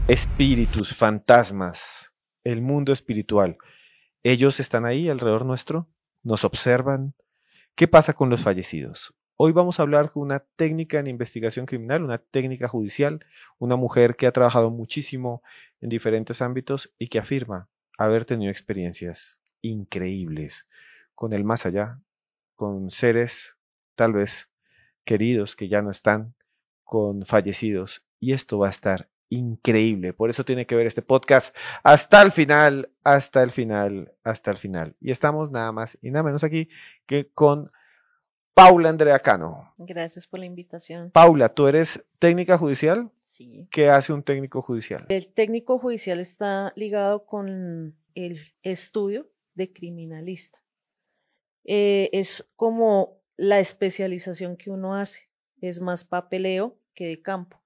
Espíritus, fantasmas, el mundo espiritual. Ellos están ahí alrededor nuestro, nos observan. ¿Qué pasa con los fallecidos? Hoy vamos a hablar con una técnica en investigación criminal, una técnica judicial, una mujer que ha trabajado muchísimo en diferentes ámbitos y que afirma haber tenido experiencias increíbles con el más allá, con seres tal vez queridos que ya no están, con fallecidos. Y esto va a estar increíble. Por eso tiene que ver este podcast hasta el final, hasta el final, hasta el final. Y estamos nada más y nada menos aquí que con Paula Andrea Cano. Gracias por la invitación. Paula, ¿tú eres técnica judicial? Sí. ¿Qué hace un técnico judicial? El técnico judicial está ligado con el estudio de criminalista. Es como la especialización que uno hace. Es más papeleo que de campo.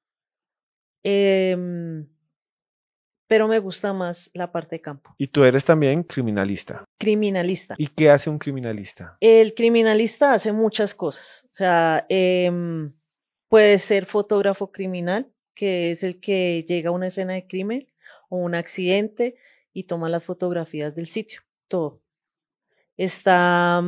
Pero me gusta más la parte de campo. Y tú eres también criminalista. Criminalista. ¿Y qué hace un criminalista? El criminalista hace muchas cosas. O sea, puede ser fotógrafo criminal, que es el que llega a una escena de crimen o un accidente y toma las fotografías del sitio, todo. Está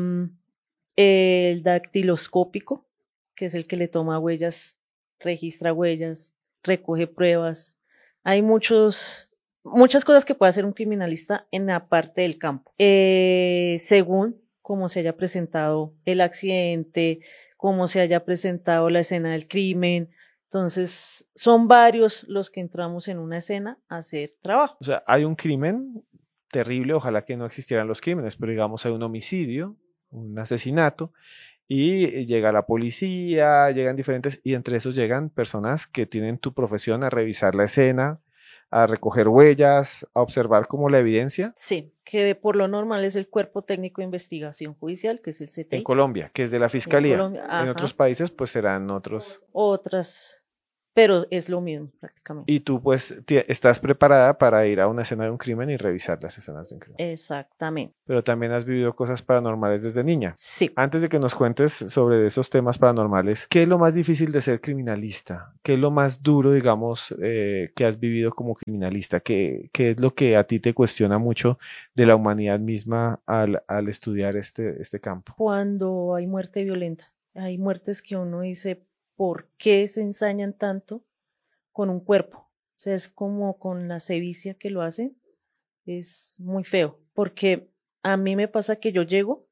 el dactiloscópico, que es el que le toma huellas, registra huellas, recoge pruebas. Hay muchas cosas que puede hacer un criminalista en la parte del campo, según cómo se haya presentado el accidente, cómo se haya presentado la escena del crimen. Entonces, son varios los que entramos en una escena a hacer trabajo. O sea, hay un crimen terrible, ojalá que no existieran los crímenes, pero digamos hay un homicidio, un asesinato, y llega la policía, llegan diferentes, y entre esos llegan personas que tienen tu profesión a revisar la escena, a recoger huellas, a observar como la evidencia. Sí, que por lo normal es el Cuerpo Técnico de Investigación Judicial, que es el CTI. En Colombia, que es de la Fiscalía. En otros países pues serán otros. Otras, pero es lo mismo prácticamente. Y tú pues estás preparada para ir a una escena de un crimen y revisar las escenas de un crimen. Exactamente. Pero también has vivido cosas paranormales desde niña. Sí. Antes de que nos cuentes sobre esos temas paranormales, ¿qué es lo más difícil de ser criminalista? ¿Qué es lo más duro, digamos, que has vivido como criminalista? ¿Qué es lo que a ti te cuestiona mucho de la humanidad misma al estudiar este campo? Cuando hay muerte violenta, hay muertes que uno dice, ¿por qué se ensañan tanto con un cuerpo? O sea, es como con la sevicia que lo hacen, es muy feo, porque a mí me pasa que yo llego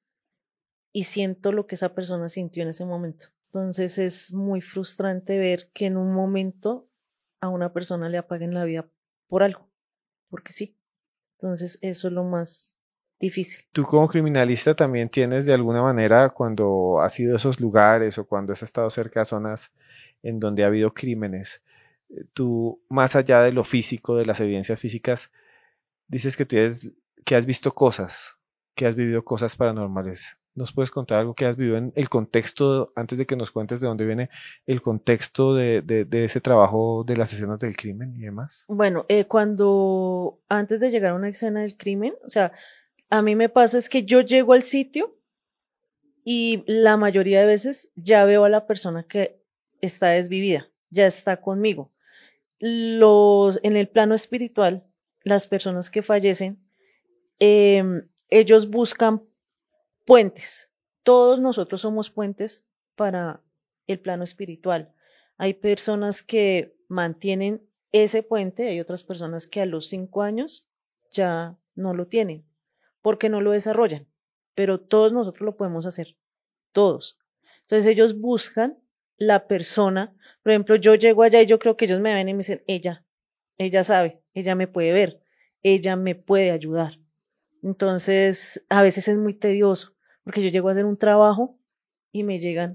y siento lo que esa persona sintió en ese momento. Entonces es muy frustrante ver que en un momento a una persona le apaguen la vida por algo, porque sí. Entonces eso es lo más difícil. Tú como criminalista también tienes de alguna manera cuando has ido a esos lugares o cuando has estado cerca de zonas en donde ha habido crímenes, tú más allá de lo físico, de las evidencias físicas, dices que has visto cosas, que has vivido cosas paranormales. ¿Nos puedes contar algo que has vivido en el contexto, antes de que nos cuentes de dónde viene el contexto de ese trabajo de las escenas del crimen y demás? Bueno, cuando antes de llegar a una escena del crimen, o sea, a mí me pasa es que yo llego al sitio y la mayoría de veces ya veo a la persona que está desvivida, ya está conmigo. En el plano espiritual, las personas que fallecen, ellos buscan puentes. Todos nosotros somos puentes para el plano espiritual. Hay personas que mantienen ese puente, hay otras personas que a los 5 años ya no lo tienen, porque no lo desarrollan, pero todos nosotros lo podemos hacer, todos. Entonces ellos buscan la persona, por ejemplo, yo llego allá y yo creo que ellos me ven y me dicen, ella sabe, ella me puede ver, ella me puede ayudar. Entonces, a veces es muy tedioso, porque yo llego a hacer un trabajo y me llegan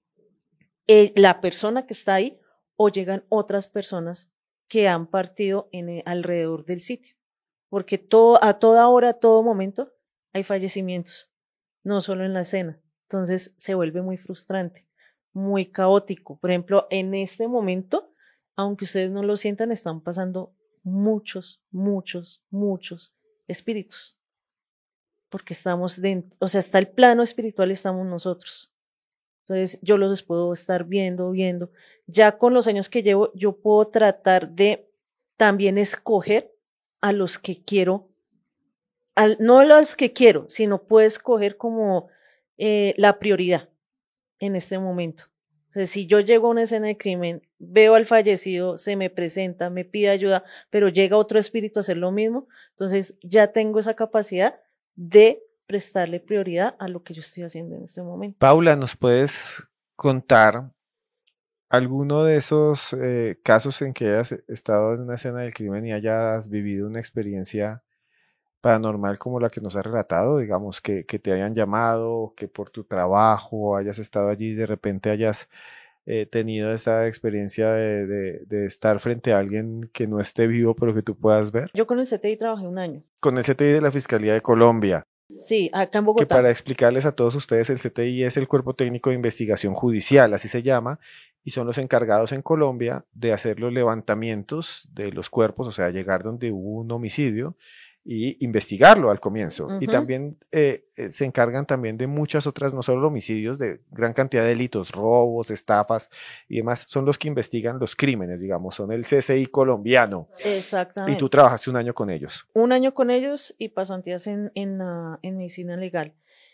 la persona que está ahí o llegan otras personas que han partido alrededor del sitio, porque a toda hora, a todo momento, hay fallecimientos, no solo en la escena. Entonces, se vuelve muy frustrante, muy caótico. Por ejemplo, en este momento, aunque ustedes no lo sientan, están pasando muchos, muchos, muchos espíritus porque estamos dentro, o sea, está el plano espiritual, estamos nosotros. Entonces, yo los puedo estar viendo. Ya con los años que llevo, yo puedo tratar de también escoger a los que quiero, no a los que quiero, sino puedo escoger como la prioridad en este momento. Entonces, si yo llego a una escena de crimen, veo al fallecido, se me presenta, me pide ayuda, pero llega otro espíritu a hacer lo mismo, entonces ya tengo esa capacidad de prestarle prioridad a lo que yo estoy haciendo en este momento. Paula, ¿nos puedes contar alguno de esos casos en que hayas estado en una escena del crimen y hayas vivido una experiencia paranormal como la que nos has relatado? Digamos, que te hayan llamado, que por tu trabajo hayas estado allí y de repente hayas tenido esa experiencia de estar frente a alguien que no esté vivo, pero que tú puedas ver. Yo con el CTI trabajé un año. Con el CTI de la Fiscalía de Colombia, Sí, acá en que para Bogotá. explicarles a todos ustedes, el CTI es el Cuerpo Técnico de Investigación Judicial, así se llama, y son los encargados en Colombia de hacer los levantamientos de los cuerpos, o sea, llegar donde hubo un homicidio y investigarlo al comienzo. Y Ujú. también se encargan también de muchas otras, no solo homicidios, de gran cantidad de delitos, robos, estafas y demás. Son los que investigan los crímenes, digamos, son el CCI colombiano. Y tú Exactamente. trabajaste un año con ellos. Un año con ellos y pasantías en medicina legal.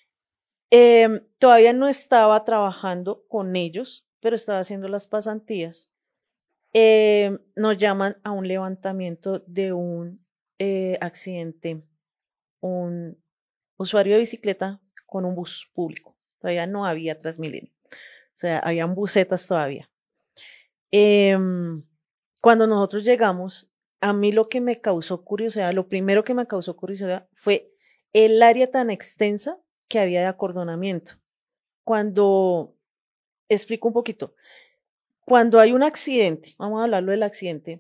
Todavía no estaba trabajando con ellos, pero estaba haciendo las pasantías. Nos llaman a un levantamiento de un accidente, un usuario de bicicleta con un bus público. Todavía no había Transmilenio, o sea, habían busetas todavía. Em, Cuando nosotros llegamos, a mí lo que me causó curiosidad, lo primero que me causó curiosidad fue el área tan extensa que había de acordonamiento. Cuando, explico un poquito, cuando hay un accidente, vamos a hablarlo del accidente,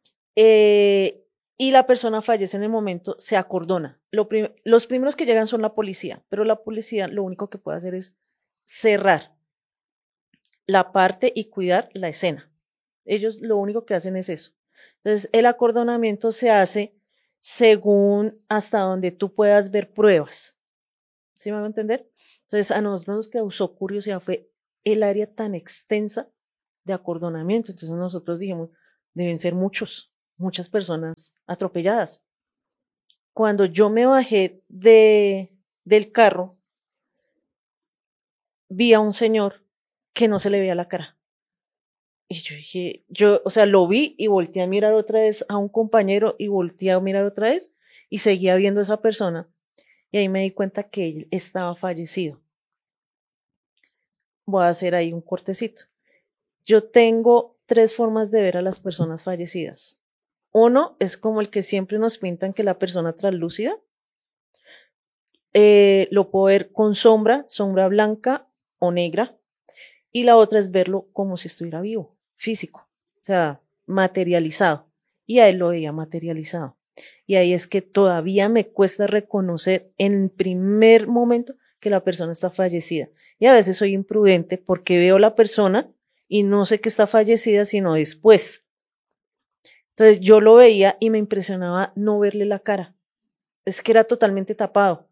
eh, y la persona fallece en el momento, se acordona. Los primeros que llegan son la policía, pero la policía lo único que puede hacer es cerrar la parte y cuidar la escena. Ellos lo único que hacen es eso. Entonces, el acordonamiento se hace según hasta donde tú puedas ver pruebas. ¿Sí me va a entender? Entonces, a nosotros nos causó curiosidad fue el área tan extensa de acordonamiento. Entonces, nosotros dijimos, deben ser muchas personas atropelladas. Cuando yo me bajé del carro, vi a un señor que no se le veía la cara. Y yo dije, o sea, lo vi y volteé a mirar otra vez a un compañero y volteé a mirar otra vez y seguía viendo a esa persona. Y ahí me di cuenta que él estaba fallecido. Voy a hacer ahí un cortecito. Yo tengo tres formas de ver a las personas fallecidas. Uno es como el que siempre nos pintan que la persona translúcida. Lo puedo ver con sombra blanca o negra. Y la otra es verlo como si estuviera vivo, físico, o sea, materializado. Y a él lo veía materializado. Y ahí es que todavía me cuesta reconocer en primer momento que la persona está fallecida. Y a veces soy imprudente porque veo la persona y no sé que está fallecida sino después. Entonces yo lo veía y me impresionaba no verle la cara. Es que era totalmente tapado.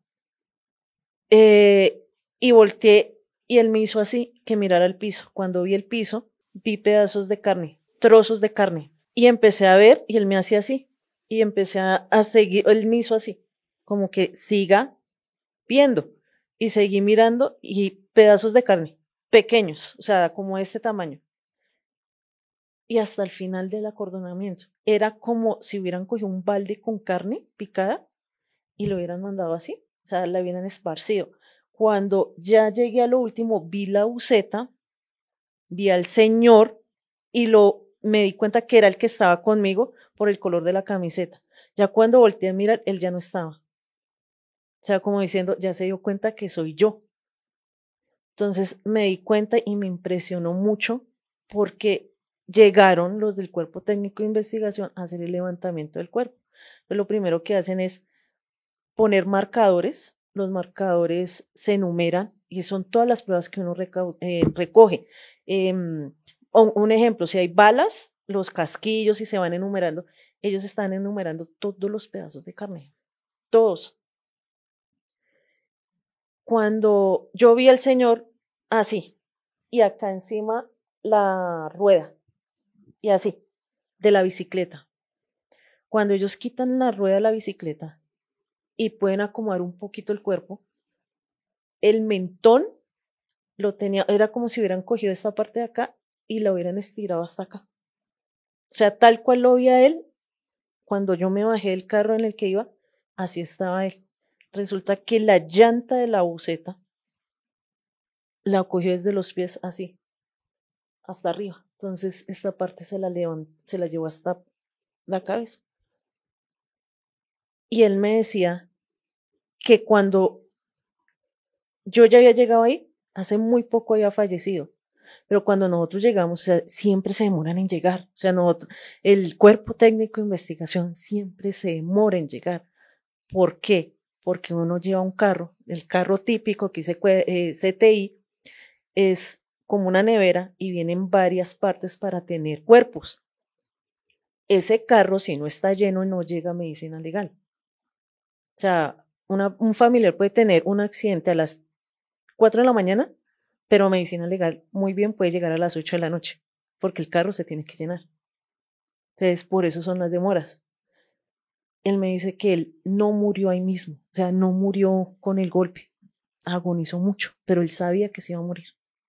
Y volteé y él me hizo así, que mirara el piso. Cuando vi el piso, vi pedazos de carne, trozos de carne. Y empecé a ver y él me hacía así. Y empecé a seguir, él me hizo así, como que siga viendo. Y seguí mirando y pedazos de carne, pequeños, o sea, como este tamaño. Y hasta el final del acordonamiento. Era como si hubieran cogido un balde con carne picada y lo hubieran mandado así, o sea, la hubieran esparcido. Cuando ya llegué a lo último, vi la buceta, vi al señor y me di cuenta que era el que estaba conmigo por el color de la camiseta. Ya cuando volteé a mirar, él ya no estaba. O sea, como diciendo, ya se dio cuenta que soy yo. Entonces me di cuenta y me impresionó mucho porque llegaron los del Cuerpo Técnico de Investigación a hacer el levantamiento del cuerpo. Pues lo primero que hacen es poner marcadores, los marcadores se enumeran y son todas las pruebas que uno recoge. Un ejemplo, si hay balas, los casquillos y se van enumerando, ellos están enumerando todos los pedazos de carne, todos. Cuando yo vi al señor así, y acá encima la rueda, y así, de la bicicleta. Cuando ellos quitan la rueda de la bicicleta y pueden acomodar un poquito el cuerpo, el mentón lo tenía, era como si hubieran cogido esta parte de acá y la hubieran estirado hasta acá. O sea, tal cual lo vi a él, cuando yo me bajé del carro en el que iba, así estaba él. Resulta que la llanta de la buceta la cogió desde los pies así, hasta arriba. Entonces, esta parte se la llevó hasta la cabeza. Y él me decía que cuando yo ya había llegado ahí, hace muy poco había fallecido. Pero cuando nosotros llegamos, o sea, siempre se demoran en llegar. O sea, el cuerpo técnico de investigación siempre se demora en llegar. ¿Por qué? Porque uno lleva un carro, el carro típico que dice CTI, es como una nevera y vienen varias partes para tener cuerpos. Ese carro, si no está lleno, no llega a medicina legal. O sea, un familiar puede tener un accidente a las 4 de la mañana, pero medicina legal muy bien puede llegar a las 8 de la noche, porque el carro se tiene que llenar. Entonces, por eso son las demoras. Él me dice que él no murió ahí mismo, o sea, no murió con el golpe, agonizó mucho, pero él sabía que se iba a morir.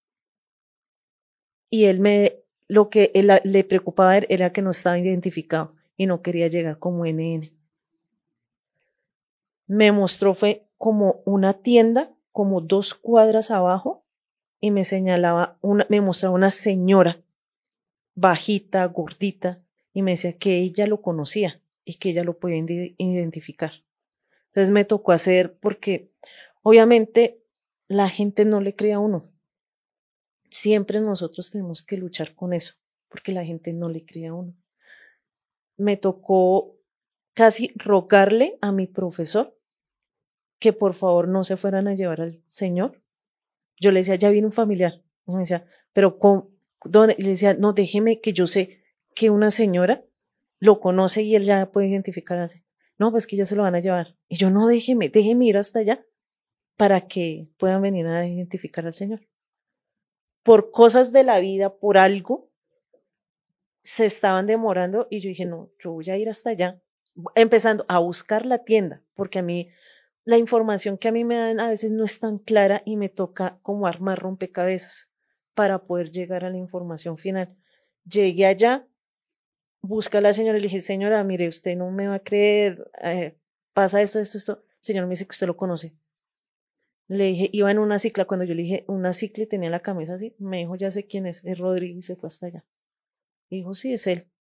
Y lo que le preocupaba era que no estaba identificado y no quería llegar como NN. Me mostró fue como una tienda, como 2 cuadras abajo, y me señalaba, me mostraba una señora bajita, gordita, y me decía que ella lo conocía y que ella lo podía identificar. Entonces me tocó hacer, porque obviamente la gente no le cree a uno. Siempre nosotros tenemos que luchar con eso, porque la gente no le cree a uno. Me tocó casi rogarle a mi profesor que por favor no se fueran a llevar al señor. Yo le decía, ya viene un familiar. Y me decía, pero ¿dónde? Y le decía, no, déjeme que yo sé que una señora lo conoce y él ya puede identificarse. No, pues que ya se lo van a llevar. Y yo, no, déjeme ir hasta allá para que puedan venir a identificar al señor. Por cosas de la vida, por algo, se estaban demorando y yo dije, no, yo voy a ir hasta allá, empezando a buscar la tienda, porque a mí la información que a mí me dan a veces no es tan clara y me toca como armar rompecabezas para poder llegar a la información final. Llegué allá, busca a la señora y le dije, señora, mire, usted no me va a creer, pasa esto. El señor me dice que usted lo conoce. Le dije, iba en una cicla, cuando yo le dije una cicla y tenía la camisa así, me dijo, ya sé quién es Rodrigo y se fue hasta allá. Y dijo, sí, es él.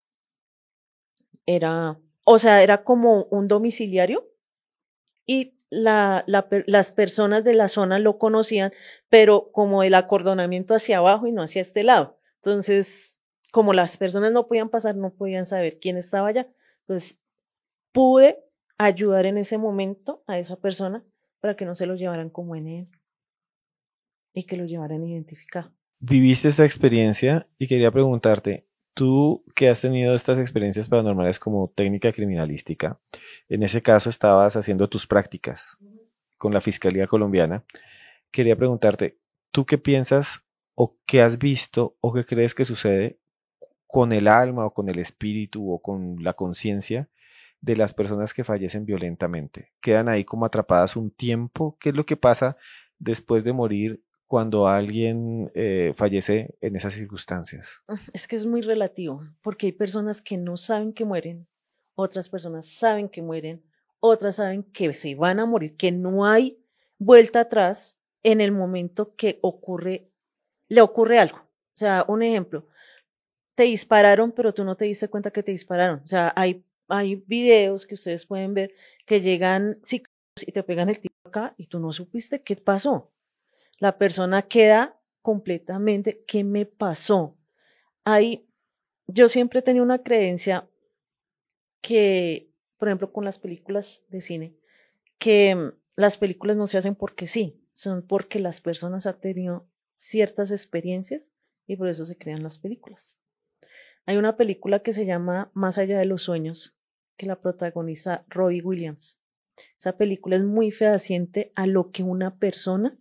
O sea, era como un domiciliario y las personas de la zona lo conocían, pero como el acordonamiento hacia abajo y no hacia este lado. Entonces, como las personas no podían pasar, no podían saber quién estaba allá. Entonces, pude ayudar en ese momento a esa persona para que no se lo llevaran como NN y que lo llevaran identificado. Viviste esta experiencia y quería preguntarte, tú que has tenido estas experiencias paranormales como técnica criminalística, en ese caso estabas haciendo tus prácticas con la Fiscalía Colombiana, quería preguntarte, ¿tú qué piensas o qué has visto o qué crees que sucede con el alma o con el espíritu o con la conciencia de las personas que fallecen violentamente? ¿Quedan ahí como atrapadas un tiempo? ¿Qué es lo que pasa después de morir cuando alguien fallece en esas circunstancias? Es que es muy relativo, porque hay personas que no saben que mueren, otras personas saben que mueren, otras saben que se van a morir, que no hay vuelta atrás en el momento que le ocurre algo. O sea, un ejemplo, te dispararon, pero tú no te diste cuenta que te dispararon. O sea, hay videos que ustedes pueden ver que llegan sicarios y te pegan el tiro acá y tú no supiste qué pasó. La persona queda completamente, ¿qué me pasó? Yo siempre he tenido una creencia que, por ejemplo, con las películas de cine, que las películas no se hacen porque sí, son porque las personas han tenido ciertas experiencias y por eso se crean las películas. Hay una película que se llama Más allá de los sueños, que la protagoniza Robbie Williams. Esa película es muy fehaciente a lo que una persona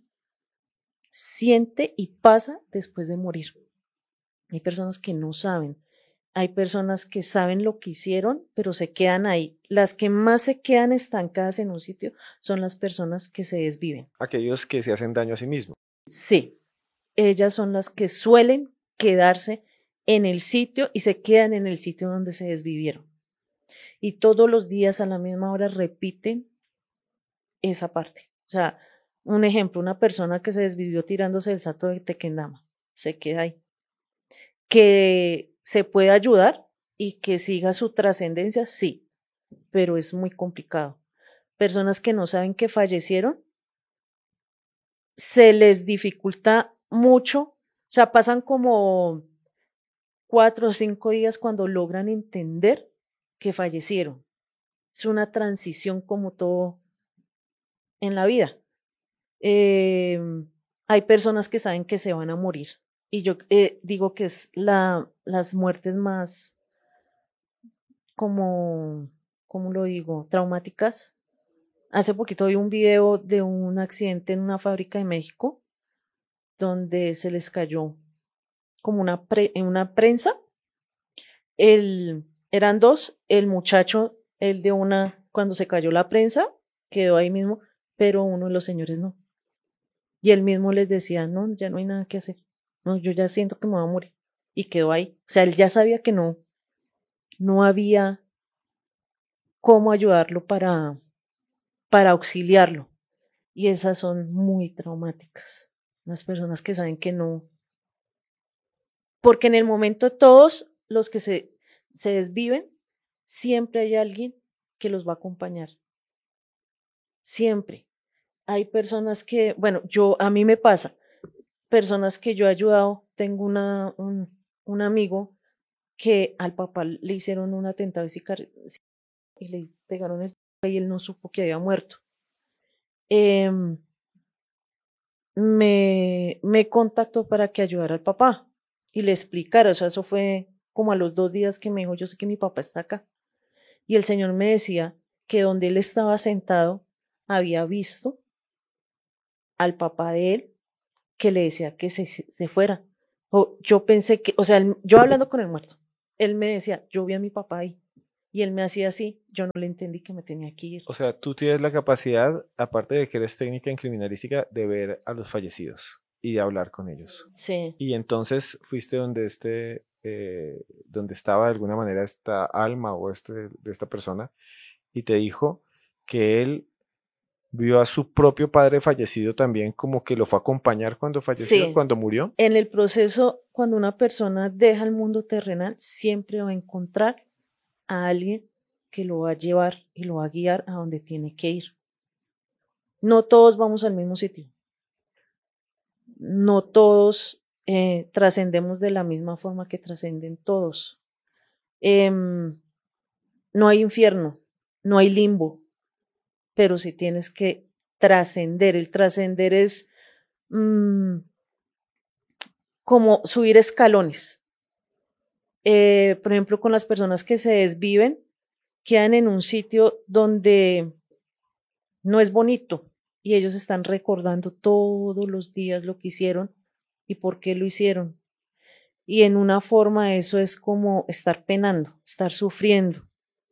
siente y pasa después de morir. Hay personas que no saben Hay personas que saben lo que hicieron, pero se quedan ahí. Las que más se quedan estancadas en un sitio son las personas que se desviven. Aquellos que se hacen daño a sí mismos. Sí, ellas son las que suelen quedarse en el sitio y se quedan en el sitio donde se desvivieron. Y todos los días a la misma hora repiten esa parte. O sea, un ejemplo, una persona que se desvivió tirándose del salto de Tequendama, se queda ahí. Que se puede ayudar y que siga su trascendencia, sí, pero es muy complicado. Personas que no saben que fallecieron, se les dificulta mucho, o sea, pasan como 4 o 5 días cuando logran entender que fallecieron. Es una transición como todo en la vida. Hay personas que saben que se van a morir y yo digo que es las muertes más como, ¿cómo lo digo? Traumáticas. Hace poquito vi un video de un accidente en una fábrica de México donde se les cayó como en una prensa. Eran dos, el muchacho, el de una, cuando se cayó la prensa, quedó ahí mismo, pero uno de los señores no. Y él mismo les decía, no, ya no hay nada que hacer. No, yo ya siento que me voy a morir. Y quedó ahí. O sea, él ya sabía que no había cómo ayudarlo para auxiliarlo. Y esas son muy traumáticas. Las personas que saben que no. Porque en el momento todos los que se desviven, siempre hay alguien que los va a acompañar. Siempre. Hay personas que, bueno, a mí me pasa, personas que yo he ayudado, tengo un amigo que al papá le hicieron un atentado y le pegaron y él no supo que había muerto. Me contactó para que ayudara al papá y le explicara, o sea, eso fue como a los 2 días que me dijo, yo sé que mi papá está acá. Y el señor me decía que donde él estaba sentado había visto al papá de él que le decía que se fuera. Yo pensé que, o sea, yo hablando con el muerto, él me decía, yo vi a mi papá ahí. Y él me hacía así, yo no le entendí que me tenía que ir. O sea, tú tienes la capacidad, aparte de que eres técnica en criminalística, de ver a los fallecidos y de hablar con ellos. Sí, Y entonces fuiste donde donde estaba de alguna manera esta alma o de esta persona y te dijo que él vio a su propio padre fallecido también, como que lo fue a acompañar cuando falleció, sí. cuando murió. En el proceso, cuando una persona deja el mundo terrenal, siempre va a encontrar a alguien que lo va a llevar y lo va a guiar a donde tiene que ir. No todos vamos al mismo sitio. No todos trascendemos de la misma forma que trascenden todos. No hay infierno, no hay limbo, pero sí tienes que trascender. El trascender es como subir escalones. Por ejemplo, con las personas que se desviven, quedan en un sitio donde no es bonito y ellos están recordando todos los días lo que hicieron y por qué lo hicieron. Y en una forma eso es como estar penando, estar sufriendo,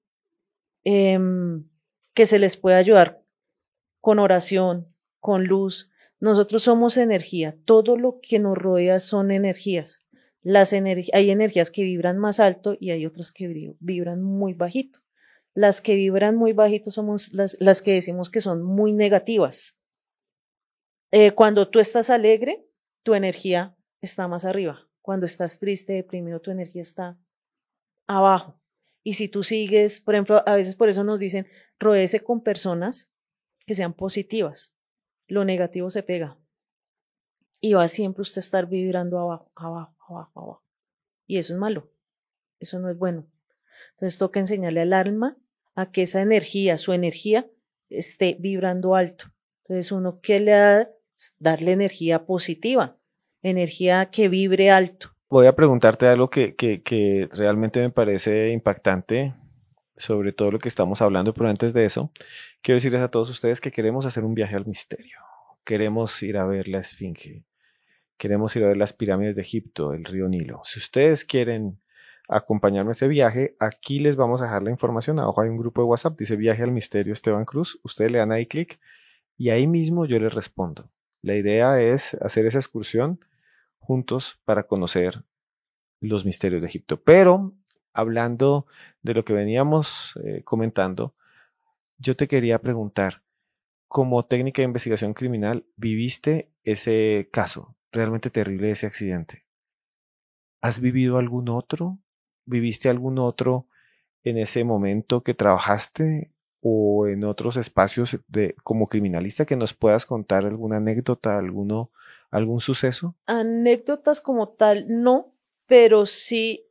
que se les puede ayudar con oración, con luz. Nosotros somos energía, todo lo que nos rodea son energías. Hay energías que vibran más alto y hay otras que vibran muy bajito. Las que vibran muy bajito somos las que decimos que son muy negativas. Cuando tú estás alegre, tu energía está más arriba. Cuando estás triste, deprimido, tu energía está abajo. Y si tú sigues, por ejemplo, a veces por eso nos dicen, rodéese con personas que sean positivas. Lo negativo se pega. Y va siempre usted a estar vibrando abajo, abajo, abajo, abajo. Y eso es malo. Eso no es bueno. Entonces toca enseñarle al alma a que esa energía, su energía, esté vibrando alto. Entonces uno que le da, darle energía positiva, energía que vibre alto. Voy a preguntarte algo que realmente me parece impactante sobre todo lo que estamos hablando, pero antes de eso, quiero decirles a todos ustedes que queremos hacer un viaje al misterio. Queremos ir a ver la Esfinge, queremos ir a ver las pirámides de Egipto, el río Nilo. Si ustedes quieren acompañarme a ese viaje, aquí les vamos a dejar la información. Abajo hay un grupo de WhatsApp, dice Viaje al Misterio Esteban Cruz. Ustedes le dan ahí clic y ahí mismo yo les respondo. La idea es hacer esa excursión juntos para conocer los misterios de Egipto. Pero hablando de lo que veníamos comentando, yo te quería preguntar, como técnica de investigación criminal, ¿viviste ese caso realmente terrible de ese accidente? ¿Has vivido algún otro? ¿Viviste algún otro en ese momento que trabajaste o en otros espacios como criminalista que nos puedas contar alguna anécdota, algún suceso? Anécdotas como tal, no, pero sí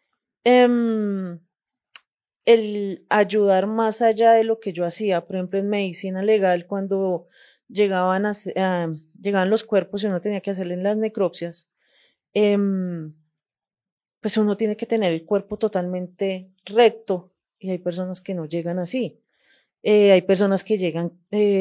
em, el ayudar más allá de lo que yo hacía. Por ejemplo, en medicina legal, cuando llegaban los cuerpos y uno tenía que hacerle las necropsias, em, pues uno tiene que tener el cuerpo totalmente recto y hay personas que no llegan así. Hay personas que llegan,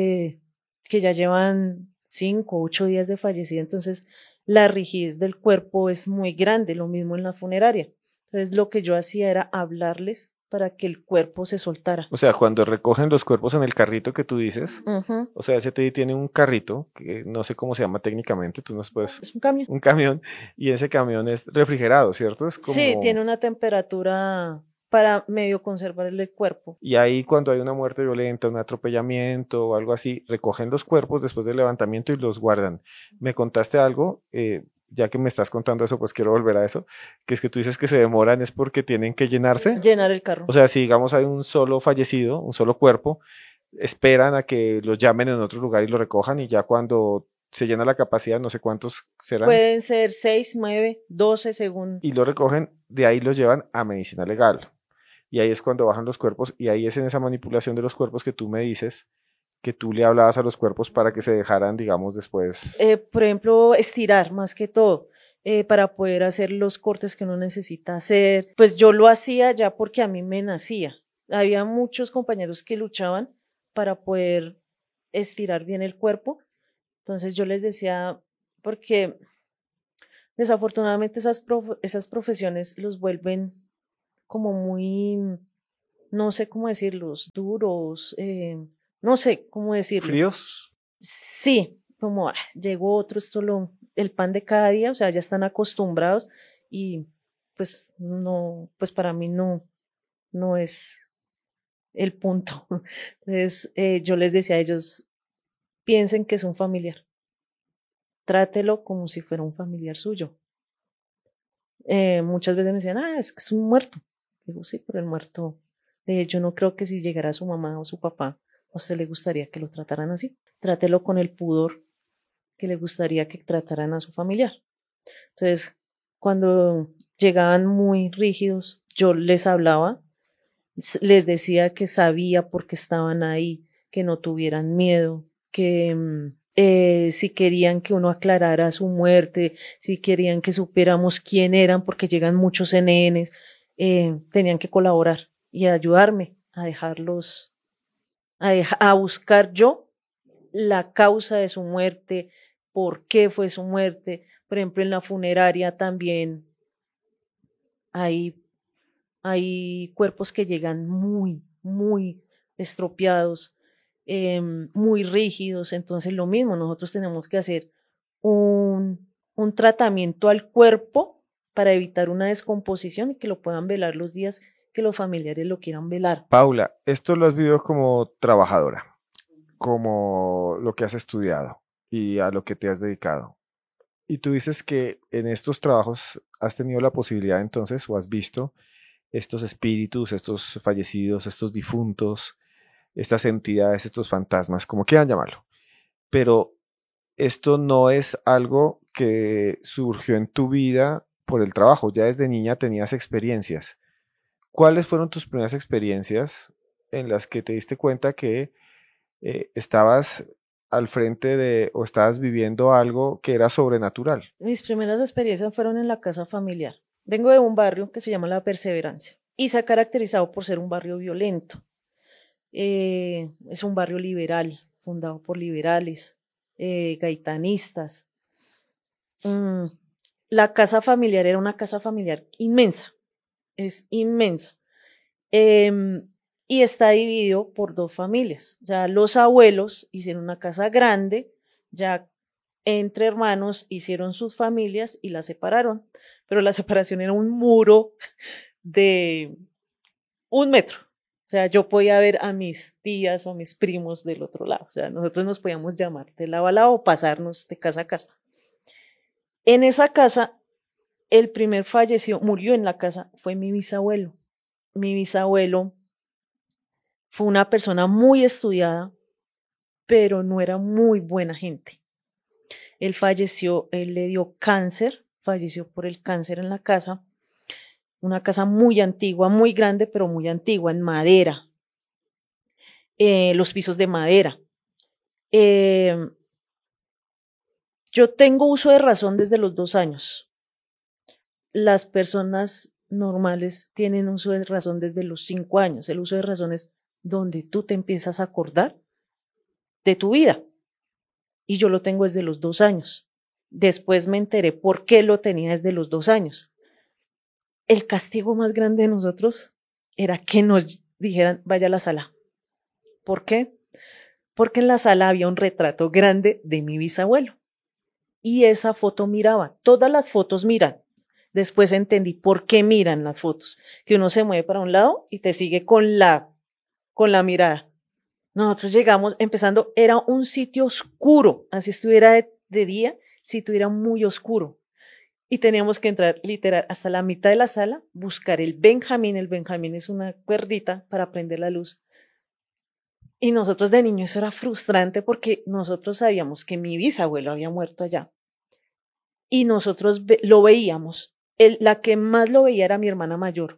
que ya llevan 5, 8 días de fallecida, entonces la rigidez del cuerpo es muy grande, lo mismo en la funeraria. Entonces lo que yo hacía era hablarles para que el cuerpo se soltara. O sea, cuando recogen los cuerpos en el carrito que tú dices, Ujú. o sea, ese tiene un carrito, que no sé cómo se llama técnicamente, tú nos puedes, Es un cambio. un camión, y ese camión es refrigerado, ¿cierto? Es Sí, como, tiene una temperatura para medio conservarle el cuerpo. y ahí cuando hay una muerte violenta, un atropellamiento o algo así, recogen los cuerpos después del levantamiento y los guardan. Me contaste algo, ya que me estás contando eso, pues quiero volver a eso, que es que tú dices que se demoran es porque tienen que llenarse. Llenar el carro. O sea, si digamos hay un solo fallecido, un solo cuerpo, esperan a que los llamen en otro lugar y lo recojan y ya cuando se llena la capacidad, no sé cuántos serán, Pueden ser 6, 9, 12 según. y lo recogen, de ahí los llevan a medicina legal. Y ahí es cuando bajan los cuerpos y ahí es en esa manipulación de los cuerpos que tú me dices que tú le hablabas a los cuerpos para que se dejaran, digamos, después. Por ejemplo, estirar más que todo, para poder hacer los cortes que uno necesita hacer. Pues yo lo hacía ya porque a mí me nacía. Había muchos compañeros que luchaban para poder estirar bien el cuerpo. Entonces yo les decía, porque desafortunadamente esas profesiones los vuelven como muy, no sé cómo decirlos, duros, no sé cómo decirlo. ¿Fríos? Sí, como llegó otro, el pan de cada día, o sea, ya están acostumbrados y pues no, pues para mí no es el punto. Entonces, yo les decía a ellos, piensen que es un familiar, trátelo como si fuera un familiar suyo. Muchas veces me decían, es que es un muerto. Digo, sí, pero el muerto, yo no creo que si llegara su mamá o su papá, a usted le gustaría que lo trataran así. Trátelo con el pudor que le gustaría que trataran a su familiar. Entonces, cuando llegaban muy rígidos, yo les hablaba, les decía que sabía por qué estaban ahí, que no tuvieran miedo, que si querían que uno aclarara su muerte, si querían que supiéramos quién eran, porque llegan muchos CNNs, tenían que colaborar y ayudarme a dejarlos, a buscar yo la causa de su muerte, por qué fue su muerte. Por ejemplo, en la funeraria también hay, hay cuerpos que llegan muy estropeados, muy rígidos. Entonces, lo mismo, nosotros tenemos que hacer un tratamiento al cuerpo para evitar una descomposición y que lo puedan velar los días que los familiares lo quieran velar. Paula, esto lo has vivido como trabajadora, como lo que has estudiado y a lo que te has dedicado. Y tú dices que en estos trabajos has tenido la posibilidad entonces o has visto estos espíritus, estos fallecidos, estos difuntos, estas entidades, estos fantasmas, como quieran llamarlo. Pero esto no es algo que surgió en tu vida por el trabajo, ya desde niña tenías experiencias. ¿Cuáles fueron tus primeras experiencias en las que te diste cuenta que estabas al frente de o estabas viviendo algo que era sobrenatural? Mis primeras experiencias fueron en la casa familiar. Vengo de un barrio que se llama La Perseverancia y se ha caracterizado por ser un barrio violento. Es un barrio liberal, fundado por liberales, gaitanistas. Mm, la casa familiar era una casa familiar inmensa. es inmensa. Y está dividido por 2 familias. Ya los abuelos hicieron una casa grande, ya entre hermanos hicieron sus familias y la separaron, pero la separación era un muro de 1 metro. O sea, yo podía ver a mis tías o a mis primos del otro lado. O sea, nosotros nos podíamos llamar de lado a lado o pasarnos de casa a casa. En esa casa, el primer murió en la casa, fue mi bisabuelo. Mi bisabuelo fue una persona muy estudiada, pero no era muy buena gente. Él falleció, él le dio cáncer, falleció por el cáncer en la casa. Una casa muy antigua, muy grande, pero muy antigua, en madera. Los pisos de madera. Yo tengo uso de razón desde los 2 años. Las personas normales tienen uso de razón desde los 5 años. El uso de razón es donde tú te empiezas a acordar de tu vida. Y yo lo tengo desde los 2 años. Después me enteré por qué lo tenía desde los 2 años. El castigo más grande de nosotros era que nos dijeran, vaya a la sala. ¿Por qué? Porque en la sala había un retrato grande de mi bisabuelo. Y esa foto miraba, todas las fotos miran. Después entendí por qué miran las fotos, que uno se mueve para un lado y te sigue con la mirada. Nosotros llegamos empezando, era un sitio oscuro, así estuviera de día, si estuviera muy oscuro. Y teníamos que entrar literal hasta la mitad de la sala, buscar el Benjamín es una cuerdita para prender la luz. Y nosotros de niños eso era frustrante porque nosotros sabíamos que mi bisabuelo había muerto allá. Y nosotros lo veíamos. La que más lo veía era mi hermana mayor.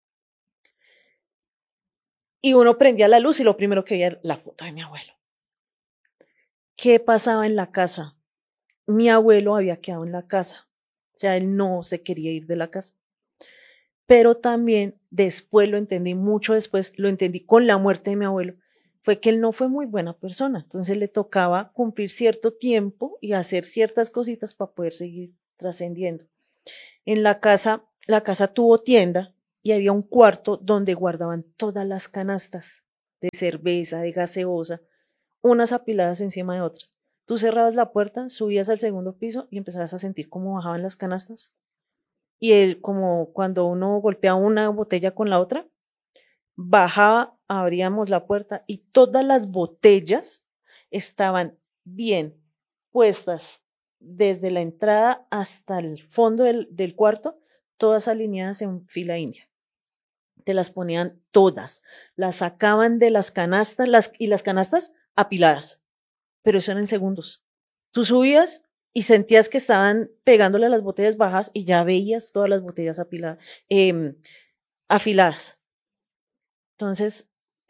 Y uno prendía la luz y lo primero que veía era la foto de mi abuelo. ¿Qué pasaba en la casa? Mi abuelo había quedado en la casa. O sea, él no se quería ir de la casa. Pero también después lo entendí, mucho después lo entendí con la muerte de mi abuelo, fue que él no fue muy buena persona. Entonces le tocaba cumplir cierto tiempo y hacer ciertas cositas para poder seguir trascendiendo. En la casa tuvo tienda y había un cuarto donde guardaban todas las canastas de cerveza, de gaseosa, unas apiladas encima de otras. Tú cerrabas la puerta, subías al segundo piso y empezabas a sentir cómo bajaban las canastas. Y él, como cuando uno golpea una botella con la otra, bajaba, abríamos la puerta y todas las botellas estaban bien puestas desde la entrada hasta el fondo del cuarto, todas alineadas en fila india. Te las ponían todas, las sacaban de las canastas y las canastas apiladas, pero eso eran en segundos. Tú subías y sentías que estaban pegándole a las botellas bajas y ya veías todas las botellas afiladas. Entonces,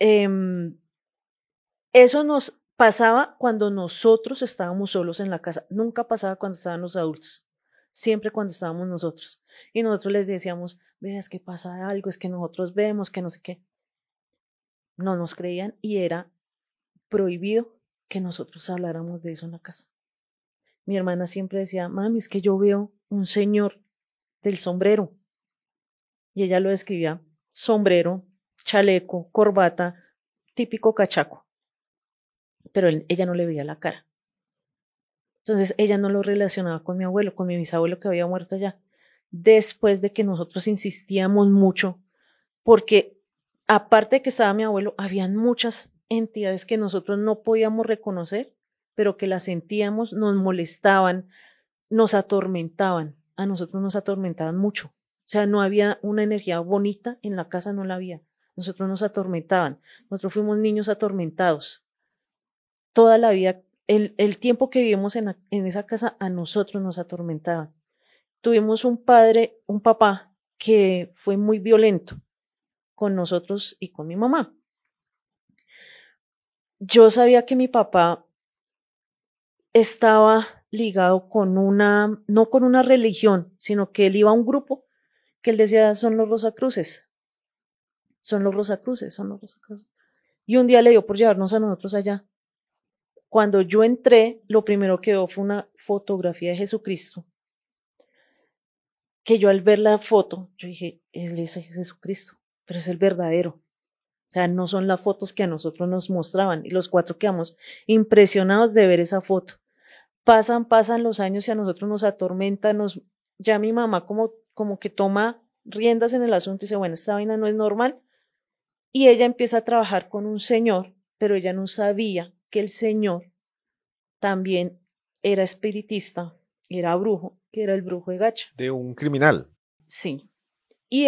eso nos pasaba cuando nosotros estábamos solos en la casa. Nunca pasaba cuando estaban los adultos. Siempre cuando estábamos nosotros. Y nosotros les decíamos, veas que pasa algo, es que nosotros vemos, que no sé qué. No nos creían y era prohibido que nosotros habláramos de eso en la casa. Mi hermana siempre decía, mami, es que yo veo un señor del sombrero. Y ella lo describía, sombrero, chaleco, corbata, típico cachaco. Pero ella no le veía la cara. Entonces ella no lo relacionaba con mi abuelo, con mi bisabuelo que había muerto allá. Después de que nosotros insistíamos mucho, porque aparte de que estaba mi abuelo, habían muchas entidades que nosotros no podíamos reconocer, pero que las sentíamos, nos molestaban, nos atormentaban. A nosotros nos atormentaban mucho. O sea, no había una energía bonita en la casa, no la había. Nosotros nos atormentaban. Nosotros fuimos niños atormentados. Toda la vida, el tiempo que vivimos en esa casa, a nosotros nos atormentaban. Tuvimos un papá que fue muy violento con nosotros y con mi mamá. Yo sabía que mi papá estaba ligado con no con una religión, sino que él iba a un grupo que él decía son los Rosacruces, son los Rosacruces, son los Rosacruces. Y un día le dio por llevarnos a nosotros allá. Cuando yo entré, lo primero que veo fue una fotografía de Jesucristo, que yo al ver la foto, yo dije, Él es Jesucristo, pero es el verdadero. O sea, no son las fotos que a nosotros nos mostraban. Y los 4 quedamos impresionados de ver esa foto. Pasan los años y a nosotros nos atormenta, ya mi mamá como que toma riendas en el asunto y dice, bueno, esta vaina no es normal. Y ella empieza a trabajar con un señor, pero ella no sabía que el señor también era espiritista, era brujo, que era el brujo de Gacha. De un criminal. Sí. Y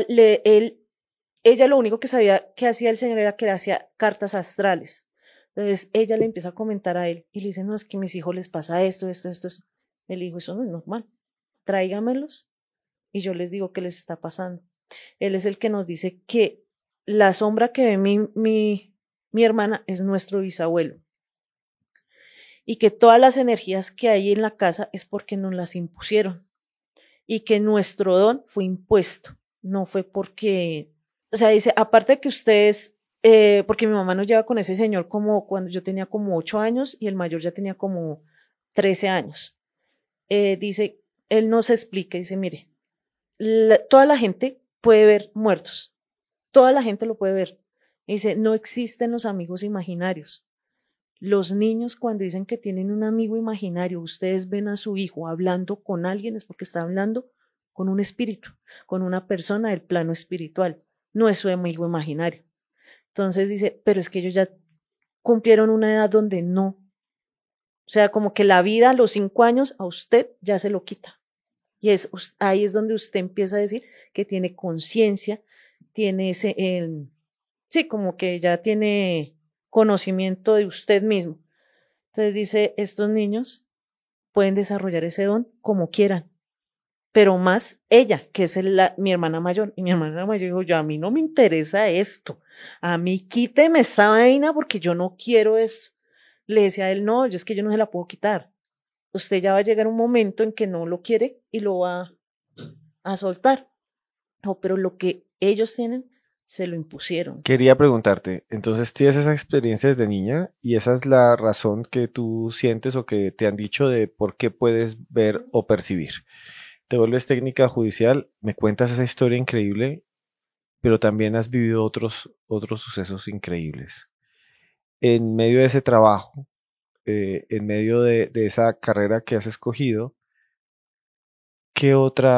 ella lo único que sabía que hacía el señor era que le hacía cartas astrales. Entonces ella le empieza a comentar a él y le dice, no, es que a mis hijos les pasa esto. Él dijo, eso no es normal, tráigamelos y yo les digo qué les está pasando. Él es el que nos dice que la sombra que ve mi hermana es nuestro bisabuelo y que todas las energías que hay en la casa es porque nos las impusieron y que nuestro don fue impuesto, no fue porque, o sea, dice, aparte de que ustedes, porque mi mamá nos lleva con ese señor como cuando yo tenía como 8 años y el mayor ya tenía como 13 años. Dice, él nos explica, dice, mire, toda la gente puede ver muertos, toda la gente lo puede ver. Dice, no existen los amigos imaginarios. Los niños cuando dicen que tienen un amigo imaginario, ustedes ven a su hijo hablando con alguien, es porque está hablando con un espíritu, con una persona del plano espiritual, no es su amigo imaginario. Entonces dice, pero es que ellos ya cumplieron una edad donde no, o sea, como que la vida a los 5 años a usted ya se lo quita. Y ahí es donde usted empieza a decir que tiene conciencia, tiene sí, como que ya tiene conocimiento de usted mismo. Entonces dice, estos niños pueden desarrollar ese don como quieran, pero más ella, que es mi hermana mayor. Y mi hermana mayor dijo, yo a mí no me interesa esto, a mí quíteme esta vaina porque yo no quiero eso. Le decía a él, no, yo es que yo no se la puedo quitar. Usted ya va a llegar un momento en que no lo quiere y lo va a soltar. No, pero lo que ellos tienen se lo impusieron. Quería preguntarte, entonces tienes esa experiencia desde niña y esa es la razón que tú sientes o que te han dicho de por qué puedes ver o percibir. Te vuelves técnica judicial, me cuentas esa historia increíble, pero también has vivido otros sucesos increíbles. En medio de ese trabajo, en medio de esa carrera que has escogido, ¿qué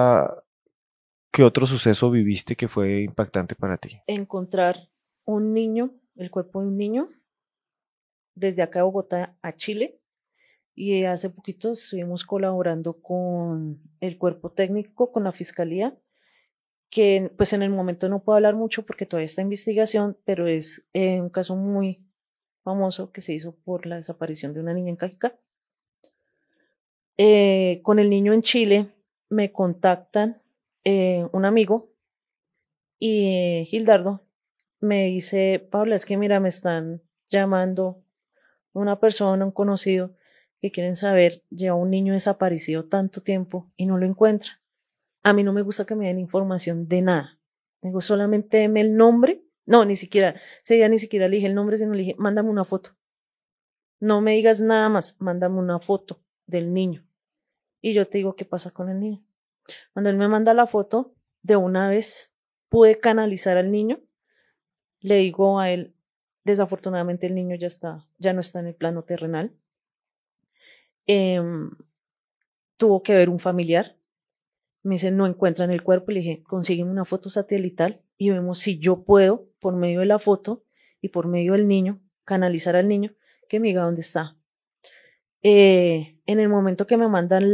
qué otro suceso viviste que fue impactante para ti? Encontrar un niño, el cuerpo de un niño, desde acá de Bogotá a Chile. Y hace poquito estuvimos colaborando con el cuerpo técnico, con la fiscalía, que pues en el momento no puedo hablar mucho porque todavía está en investigación, pero es un caso muy famoso que se hizo por la desaparición de una niña en Cajicá. Con el niño en Chile me contactan un amigo y Gildardo me dice, Paula, es que mira, me están llamando una persona, un conocido, que quieren saber, lleva un niño desaparecido tanto tiempo y no lo encuentra. A mí no me gusta que me den información de nada. Digo, solamente deme el nombre. No, ni siquiera, ese día ni siquiera le dije el nombre, sino le dije, mándame una foto. No me digas nada más, mándame una foto del niño. Y yo te digo qué pasa con el niño. Cuando él me manda la foto, de una vez pude canalizar al niño. Le digo a él, desafortunadamente el niño ya no está en el plano terrenal. Tuvo que ver un familiar. Me dice, no encuentran el cuerpo. Le dije, consígueme una foto satelital y vemos si yo puedo, por medio de la foto y por medio del niño, canalizar al niño, que me diga dónde está. En el momento que me mandan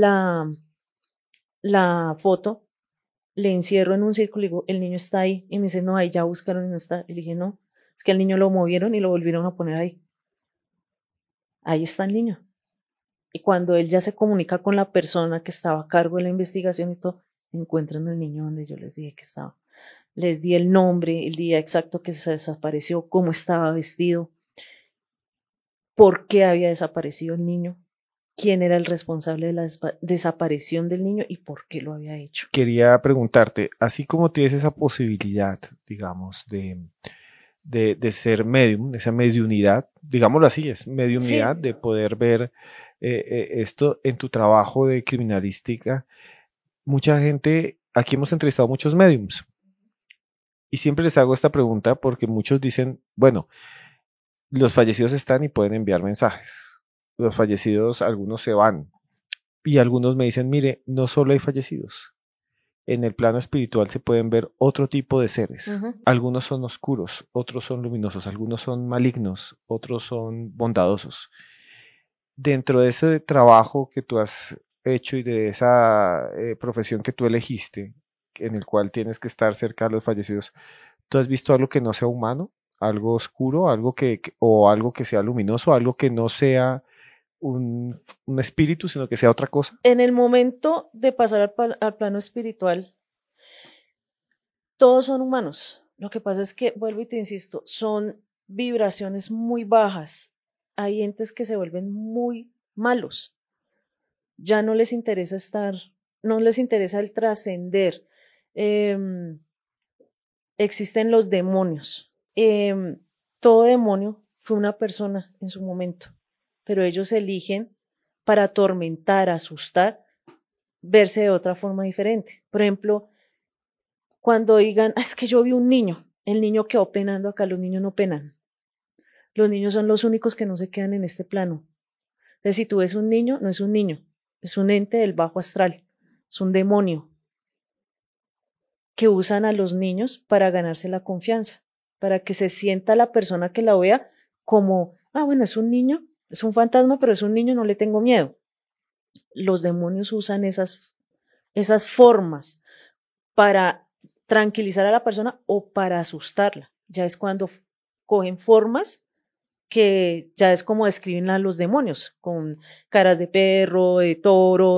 la foto, le encierro en un círculo y digo, el niño está ahí. Y me dice, no, ahí ya buscaron y no está. Y le dije, no, es que al niño lo movieron y lo volvieron a poner ahí. Ahí está el niño. Y cuando él ya se comunica con la persona que estaba a cargo de la investigación y todo, encuentran al niño donde yo les dije que estaba. Les di el nombre, el día exacto que se desapareció, cómo estaba vestido, por qué había desaparecido el niño, quién era el responsable de la desaparición del niño y por qué lo había hecho. Quería preguntarte, así como tienes esa posibilidad, digamos, de ser medium, esa mediunidad, digámoslo así, es mediunidad, Sí. de poder ver esto en tu trabajo de criminalística. Mucha gente, aquí hemos entrevistado muchos mediums Y siempre les hago esta pregunta porque muchos dicen, bueno, los fallecidos están y pueden enviar mensajes. Los fallecidos, algunos se van. Y algunos me dicen, mire, no solo hay fallecidos. En el plano espiritual se pueden ver otro tipo de seres. Ujú. Algunos son oscuros, otros son luminosos, algunos son malignos, otros son bondadosos. Dentro de ese trabajo que tú has hecho y de esa profesión que tú elegiste, en el cual tienes que estar cerca de los fallecidos, ¿tú has visto algo que no sea humano? ¿Algo oscuro? ¿Algo o algo que sea luminoso? ¿Algo que no sea un espíritu, sino que sea otra cosa? En el momento de pasar al plano espiritual, todos son humanos. Lo que pasa es que, vuelvo y te insisto, son vibraciones muy bajas. Hay entes que se vuelven muy malos. Ya no les interesa estar, no les interesa el trascender. Em, Existen los demonios. Todo demonio fue una persona en su momento, pero ellos eligen para atormentar, asustar, verse de otra forma diferente. Por ejemplo, cuando digan, "Ah, es que yo vi un niño, el niño quedó penando acá, los niños no penan. Los niños son los únicos que no se quedan en este plano. Entonces, si tú ves un niño, no es un niño, es un ente del bajo astral, es un demonio que usan a los niños para ganarse la confianza, para que se sienta la persona que la vea como, ah, bueno, es un niño, es un fantasma, pero es un niño, no le tengo miedo. Los demonios usan esas formas para tranquilizar a la persona o para asustarla. Ya es cuando cogen formas que ya es como describen a los demonios, con caras de perro, de toro,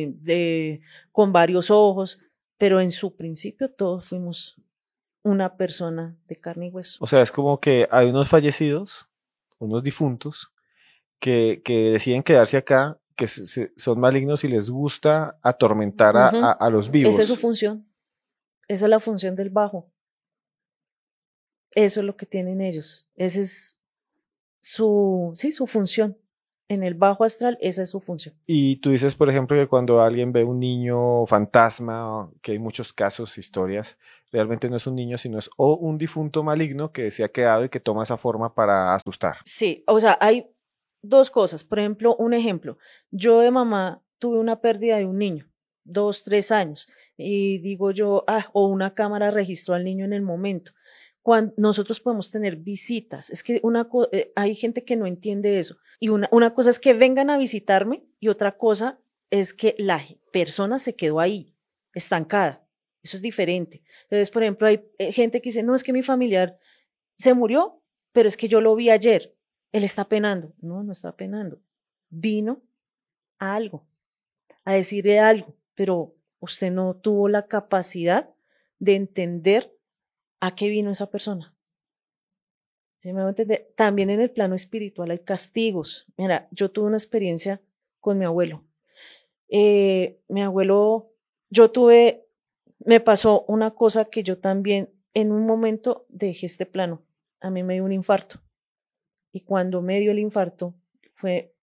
con varios ojos, pero en su principio todos fuimos una persona de carne y hueso. O sea, es como que hay unos fallecidos, unos difuntos, que deciden quedarse acá, que son malignos y les gusta atormentar Ujú. a los Esa es su vivos. función, esa es la función del bajo, eso es lo que tienen ellos, esa es sí, su función. En el bajo astral, esa es su función. Y tú dices, por ejemplo, que cuando alguien ve un niño fantasma, que hay muchos casos, historias, realmente no es un niño, sino es o un difunto maligno que se ha quedado y que toma esa forma para asustar. Sí, o sea, hay dos cosas. Por ejemplo, un ejemplo. Yo de mamá tuve una pérdida de un niño, 2, 3 años, y digo yo, ah, o una cámara registró al niño en el momento. Cuando nosotros podemos tener visitas, es que hay gente que no entiende eso. Y una cosa es que vengan a visitarme y otra cosa es que la persona se quedó ahí, estancada. Eso es diferente. Entonces, por ejemplo, hay gente que dice, no, es que mi familiar se murió, pero es que yo lo vi ayer. Él está penando. No, no está penando. Vino a algo, a decirle algo, pero usted no tuvo la capacidad de entender a qué vino esa persona. ¿Sí me va a entender? También en el plano espiritual hay castigos. Mira, yo tuve una experiencia con mi abuelo. Mi abuelo, yo tuve, me pasó una cosa que yo también en un momento dejé este plano. A mí me dio un infarto. Y cuando me dio el infarto, fue,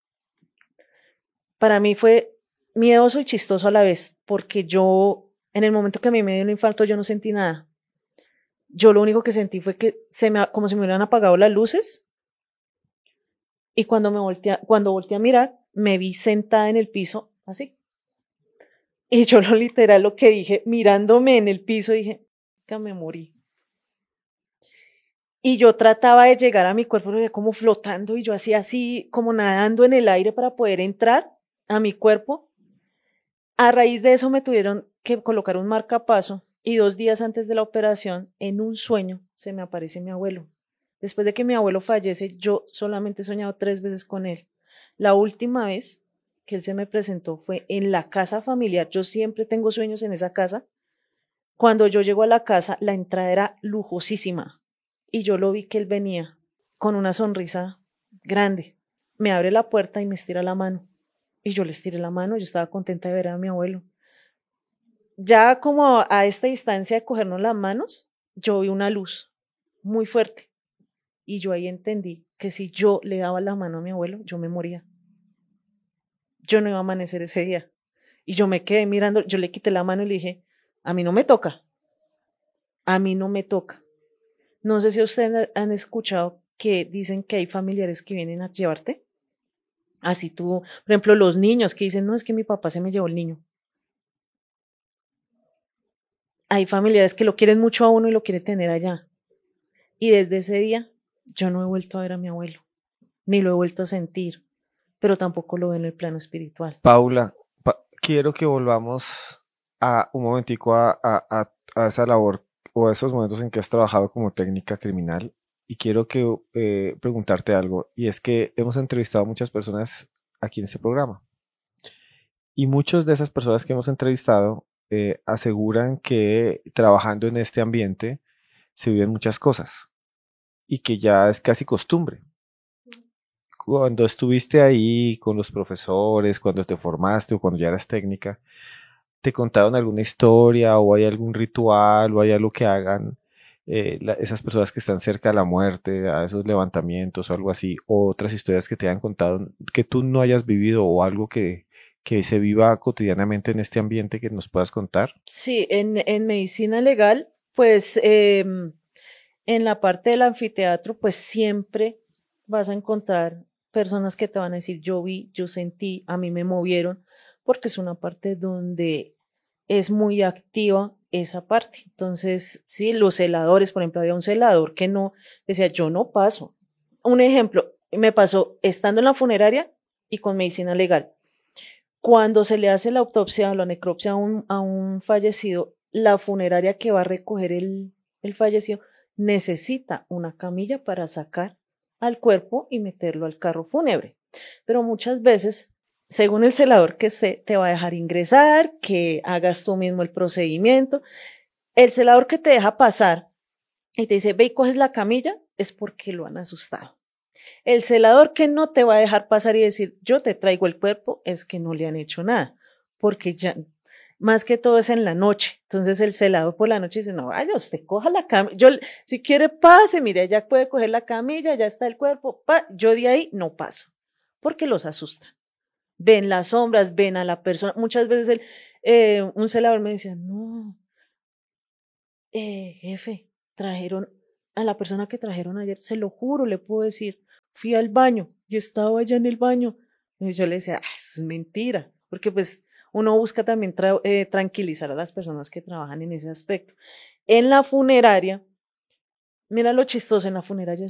para mí fue miedoso y chistoso a la vez, porque yo, en el momento que a mí me dio el infarto, yo no sentí nada. Yo lo único que sentí fue que como si me hubieran apagado las luces, y cuando volteé a mirar, me vi sentada en el piso, así. Y yo lo literal lo que dije, mirándome en el piso, dije, que me morí. Y yo trataba de llegar a mi cuerpo, como flotando, y yo hacía así, como nadando en el aire para poder entrar a mi cuerpo. A raíz de eso me tuvieron que colocar un marcapaso y 2 días antes de la operación, en un sueño, se me aparece mi abuelo. Después de que mi abuelo fallece, yo solamente he soñado 3 veces con él. La última vez que él se me presentó fue en la casa familiar. Yo siempre tengo sueños en esa casa. Cuando yo llego a la casa, la entrada era lujosísima y yo lo vi que él venía con una sonrisa grande. Me abre la puerta y me estira la mano. Y yo le estiré la mano, yo estaba contenta de ver a mi abuelo. Ya como a esta distancia de cogernos las manos, yo vi una luz muy fuerte y yo ahí entendí que si yo le daba la mano a mi abuelo, yo me moría. Yo no iba a amanecer ese día. Y yo me quedé mirando, yo le quité la mano y le dije, a mí no me toca. a mí no me toca. No sé si ustedes han escuchado que dicen que hay familiares que vienen a llevarte. Así tú, por ejemplo, los niños que dicen, no, es que mi papá se me llevó el niño. Hay familiares que lo quieren mucho a uno y lo quieren tener allá. Y desde ese día yo no he vuelto a ver a mi abuelo, ni lo he vuelto a sentir, pero tampoco lo veo en el plano espiritual. Paula, quiero que volvamos a un momentico a esa labor o a esos momentos en que has trabajado como técnica criminal y quiero que preguntarte algo y es que hemos entrevistado a muchas personas aquí en este programa y muchas de esas personas que hemos entrevistado aseguran que trabajando en este ambiente se viven muchas cosas y que ya es casi costumbre. Cuando estuviste ahí con los profesores, cuando te formaste o cuando ya eras técnica, ¿te contaron alguna historia o hay algún ritual o hay algo que hagan esas personas que están cerca de la muerte, a esos levantamientos o algo así, o otras historias que te hayan contado que tú no hayas vivido o algo que se viva cotidianamente en este ambiente que nos puedas contar? Sí, en medicina legal, pues en la parte del anfiteatro, pues siempre vas a encontrar personas que te van a decir, yo vi, yo sentí, a mí me movieron, porque es una parte donde es muy activa esa parte. Entonces, sí, los celadores, por ejemplo, había un celador que no, decía, yo no paso. Un ejemplo, me pasó estando en la funeraria y con medicina legal. Cuando se le hace la autopsia o la necropsia a un fallecido, la funeraria que va a recoger el fallecido necesita una camilla para sacar al cuerpo y meterlo al carro fúnebre. Pero muchas veces, según el celador que se te va a dejar ingresar, que hagas tú mismo el procedimiento, el celador que te deja pasar y te dice, ve y coges la camilla, es porque lo han asustado. El celador que no te va a dejar pasar y decir, yo te traigo el cuerpo, es que no le han hecho nada, porque ya, más que todo es en la noche. Entonces el celador por la noche dice, no, vaya, usted coja la camilla, yo, si quiere pase, mire, ya puede coger la camilla, ya está el cuerpo, yo de ahí no paso, porque los asusta. Ven las sombras, ven a la persona. Muchas veces un celador me decía, no, jefe, trajeron a la persona que trajeron ayer, se lo juro, le puedo decir, fui al baño y estaba allá en el baño. Y yo le decía, eso es mentira, porque pues uno busca también tranquilizar a las personas que trabajan en ese aspecto. En la funeraria, mira lo chistoso, en la funeraria